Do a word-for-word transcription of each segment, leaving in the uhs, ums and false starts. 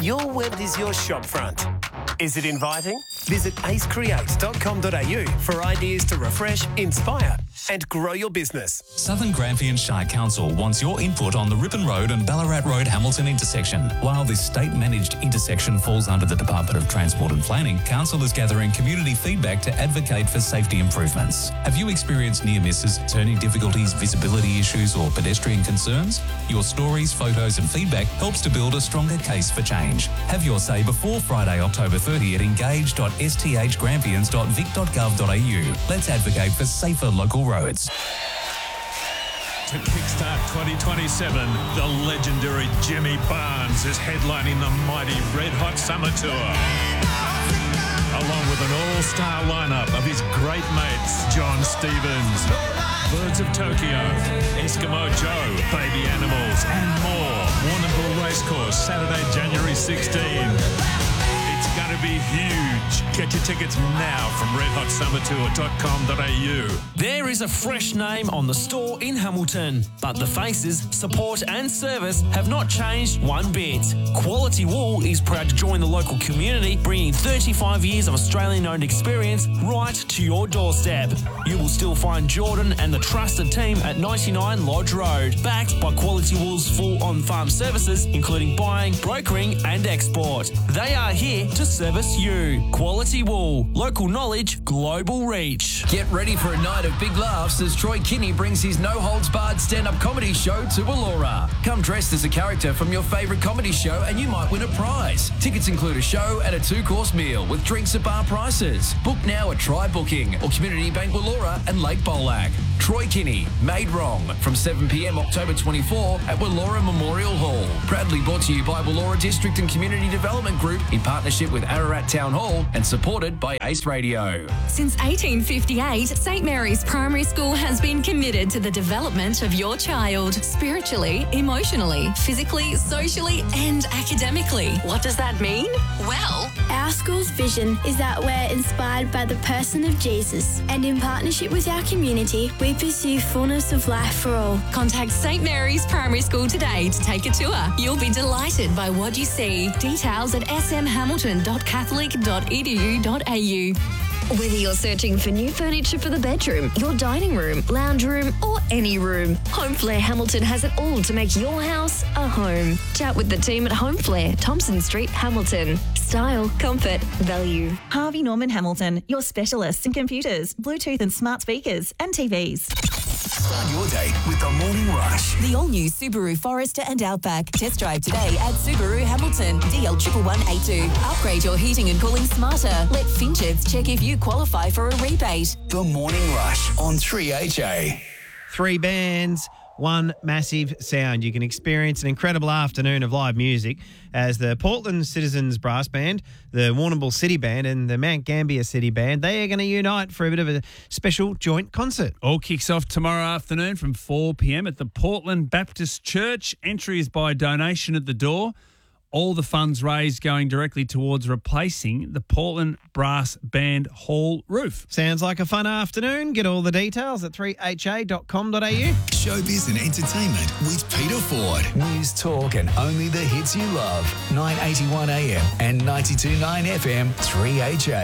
Your web is your shopfront. Is it inviting? Visit ace create dot com dot a u for ideas to refresh, inspire and grow your business. Southern Grampian Shire Council wants your input on the Ripon Road and Ballarat Road Hamilton intersection. While this state-managed intersection falls under the Department of Transport and Planning, Council is gathering community feedback to advocate for safety improvements. Have you experienced near misses, turning difficulties, visibility issues or pedestrian concerns? Your stories, photos and feedback helps to build a stronger case for change. Have your say before Friday, October thirtieth at engage dot s t h grampians dot vic dot gov dot a u. Let's advocate for safer local roads. To kickstart twenty twenty-seven, the legendary Jimmy Barnes is headlining the mighty Red Hot Summer Tour. Along with an all-star lineup of his great mates, John Stevens, Birds of Tokyo, Eskimo Joe, Baby Animals, and more. Warrnambool Racecourse, Saturday, January sixteenth. It's going to be huge. Get your tickets now from red hot summer tour dot com dot a u. There is a fresh name on the store in Hamilton, but the faces, support and service have not changed one bit. Quality Wool is proud to join the local community, bringing thirty-five years of Australian-owned experience right to your doorstep. You will still find Jordan and the trusted team at ninety-nine Lodge Road, backed by Quality Wool's full on-farm services, including buying, brokering and export. They are here to service you. Quality Wool, local knowledge, global reach. Get ready for a night of big laughs as Troy Kinney brings his no-holds-barred stand-up comedy show to Wallora. Come dressed as a character from your favourite comedy show and you might win a prize. Tickets include a show and a two-course meal with drinks at bar prices. Book now at Try Booking or Community Bank Wallora and Lake Bolac. Troy Kinney, Made Wrong, from seven p m October twenty-fourth at Wallora Memorial Hall. Proudly brought to you by Wallora District and Community Development Group in partnership with Ararat Town Hall and supported by Ace Radio. Since eighteen fifty-eight, St Mary's Primary School has been committed to the development of your child, spiritually, emotionally, physically, socially and academically. What does that mean? Well, our school's vision is that we're inspired by the person of Jesus, and in partnership with our community, we pursue fullness of life for all. Contact St Mary's Primary School today to take a tour. You'll be delighted by what you see. Details at s m hamilton dot catholic dot e d u dot a u. Whether you're searching for new furniture for the bedroom, your dining room, lounge room, or any room, Home Flair Hamilton has it all to make your house a home. Chat with the team at Home Flair, Thompson Street, Hamilton. Style, comfort, value. Harvey Norman Hamilton, your specialists in computers, Bluetooth and smart speakers, and T Vs. Start your day with the Morning Rush. The all-new Subaru Forester and Outback. Test drive today at Subaru Hamilton. D L one one one eight two. Upgrade your heating and cooling smarter. Let Finchers check if you qualify for a rebate. The Morning Rush on three H A. Three bands, one massive sound. You can experience an incredible afternoon of live music as the Portland Citizens Brass Band, the Warrnambool City Band and the Mount Gambier City Band, they are going to unite for a bit of a special joint concert. All kicks off tomorrow afternoon from four p m at the Portland Baptist Church. Entry is by donation at the door. All the funds raised going directly towards replacing the Portland Brass Band Hall roof. Sounds like a fun afternoon. Get all the details at three h a dot com dot a u. Showbiz and entertainment with Peter Ford. News, talk and only the hits you love. nine eighty-one a m and ninety-two point nine F M, three H A.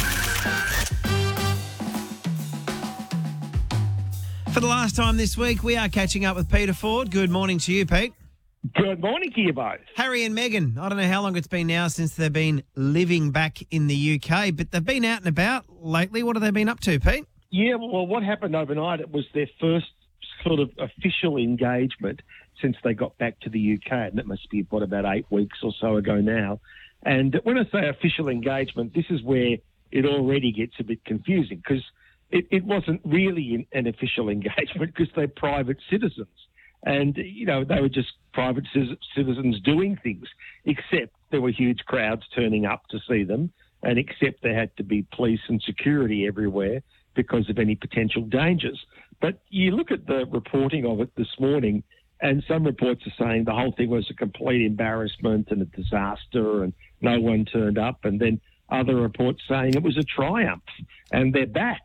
For the last time this week, we are catching up with Peter Ford. Good morning to you, Pete. Good morning to you both. Harry and Meghan, I don't know how long it's been now since they've been living back in the U K, but they've been out and about lately. What have they been up to, Pete? Yeah, well, what happened overnight, it was their first sort of official engagement since they got back to the U K, and that must be, what, about eight weeks or so ago now. And when I say official engagement, this is where it already gets a bit confusing, because it, it wasn't really an official engagement because they're private citizens. And, you know, they were just private citizens doing things, except there were huge crowds turning up to see them, and except there had to be police and security everywhere because of any potential dangers. But you look at the reporting of it this morning, and some reports are saying the whole thing was a complete embarrassment and a disaster and no one turned up, and then other reports saying it was a triumph and they're back.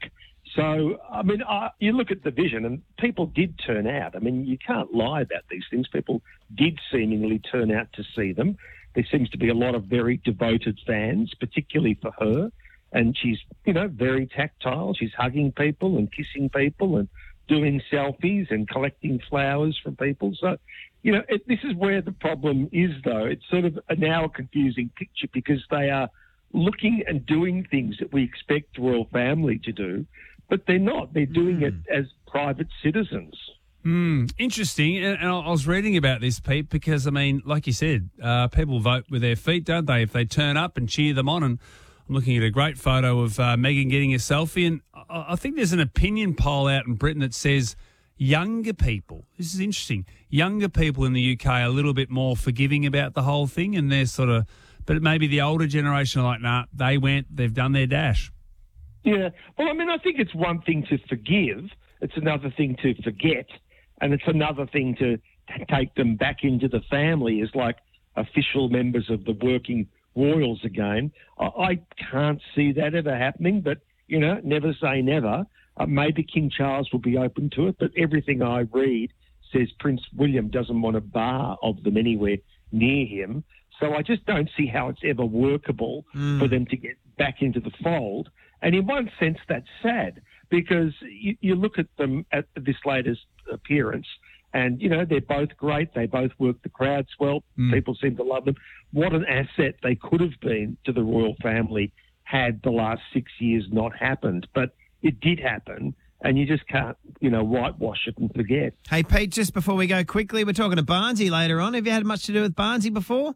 So, I mean, uh, you look at the vision, and people did turn out. I mean, you can't lie about these things. People did seemingly turn out to see them. There seems to be a lot of very devoted fans, particularly for her. And she's, you know, very tactile. She's hugging people and kissing people and doing selfies and collecting flowers from people. So, you know, it, this is where the problem is, though. It's sort of a now a confusing picture because they are looking and doing things that we expect the royal family to do, but they're not. They're doing mm. it as private citizens. Mm, interesting. And, and I was reading about this, Pete, because, I mean, like you said, uh, people vote with their feet, don't they? If they turn up and cheer them on. And I'm looking at a great photo of uh, Meghan getting a selfie. And I, I think there's an opinion poll out in Britain that says younger people, this is interesting, younger people in the U K are a little bit more forgiving about the whole thing. And they're sort of, but maybe the older generation are like, nah, they went, they've done their dash. Yeah. Well, I mean, I think it's one thing to forgive. It's another thing to forget. And it's another thing to take them back into the family as like official members of the working royals again. I, I can't see that ever happening, but, you know, never say never. Uh, maybe King Charles will be open to it, but everything I read says Prince William doesn't want a bar of them anywhere near him. So I just don't see how it's ever workable mm. for them to get back into the fold. And in one sense, that's sad because you, you look at them at this latest appearance and, you know, they're both great. They both work the crowds well. Mm. People seem to love them. What an asset they could have been to the royal family had the last six years not happened. But it did happen. And you just can't, you know, whitewash it and forget. Hey, Pete, just before we go quickly, we're talking to Barnesy later on. Have you had much to do with Barnesy before?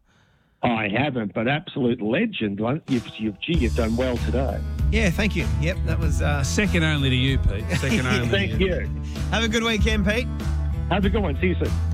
I haven't, but absolute legend. You've, you've, gee, you've done well today. Yeah, thank you. Yep, that was... Uh... Second only to you, Pete. Second only Thank to you. you. Have a good weekend, Pete. Have a good one. See you soon.